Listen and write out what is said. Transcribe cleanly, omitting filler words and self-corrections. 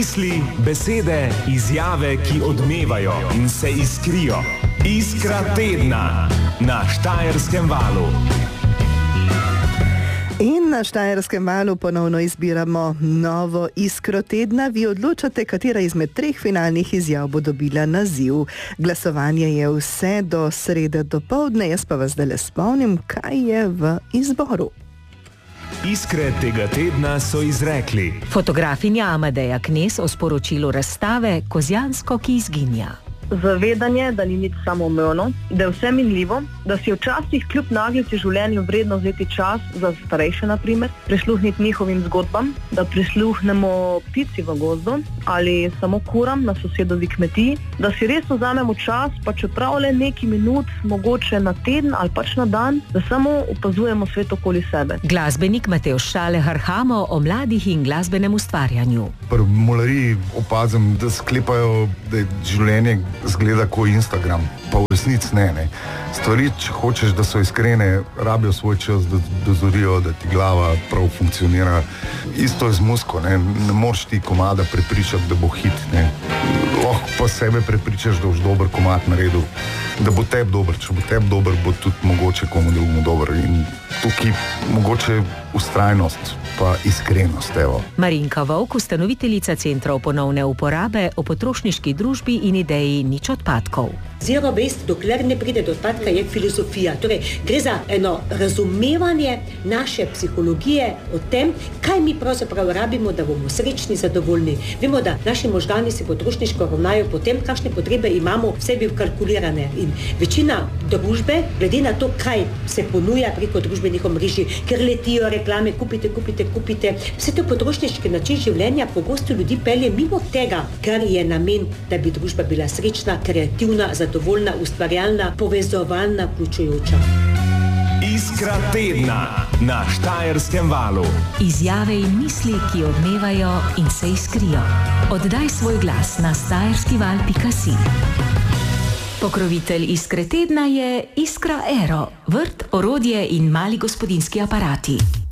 Misli, besede, izjave, ki odmevajo in se iskrijo. Iskra tedna na Štajerskem valu. In na Štajerskem valu ponovno izbiramo novo iskro tedna. Vi odločate, katera izmed 3 finalnih izjav bo dobila naziv. Glasovanje je vse do srede dopoldne, jaz pa vas zdaj spomnim, kaj je v izboru. Iskre tega tedna so izrekli fotografinja Amadeja Knez o sporočilu razstave Kozjansko, ki izginja. Zavedanje, da ni nič samoumevno, da je vse minljivo, da si včasih kljub naglici življenju vredno vzeti čas za starejše, na primer, prisluhniti njihovim zgodbam, da prisluhnemo ptici v gozdu ali samo kuram na sosedovi kmetiji, da si res vzamemo čas, pa čeprav le nekaj minut, mogoče na teden ali pač na dan, da samo opazujemo svet okoli sebe. Glasbenik Matevž Šale harhamo o mladih in glasbenem ustvarjanju. Pri mulariji opazim, da sklepajo, da je življenje zgleda kot Instagram, pa v resnici ne. Stvari, če hočeš, da so iskrene, rabijo svoj čas, da dozorijo, da ti glava prav funkcionira. Isto je z muziko, ne moreš ti komada prepričati, da bo hit, ne. Lahko pa sebe prepričaš, da boš dober komad naredil, da bo tebi dober. Če bo tebi dober, bo tudi mogoče komu drugemu dober. In tukaj mogoče vztrajnost pa iskrenost, evo. Marinka Vovk, ustanoviteljica centrov ponovne uporabe o potrošniški družbi in ideji nič odpadkov. Zero waste, dokler ne pride do odpadka, je filozofija. Torej, gre za eno razumevanje naše psihologije o tem, kaj mi pravzaprav rabimo, da bomo srečni, zadovoljni. Vemo, da naši možgani se potrošniško ravnajo po tem, kakšne potrebe imamo v sebi vkalkulirane. In večina družbe, glede na to, kaj se ponuja preko družbenih omrežij, ker letijo reklame, kupite, vse to potrošniški način življenja pogosto ljudi pelje mimo tega, kar je namen, da bi družba bila srečna, kreativna, zadovoljna, ustvarjalna, povezovalna, vključujoča. Iskra tedna na Štajerskem valu. Izjave in misli, ki odmevajo in se iskrijo. Oddaj svoj glas na štajerskival.si. Pokrovitelj Iskre tedna je Iskra Aero, vrt, orodje in mali gospodinjski aparati.